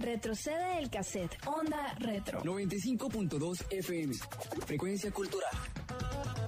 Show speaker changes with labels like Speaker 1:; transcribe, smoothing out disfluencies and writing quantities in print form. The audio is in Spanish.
Speaker 1: Retrocede el cassette. Onda Retro.
Speaker 2: 95.2 FM. Frecuencia cultural.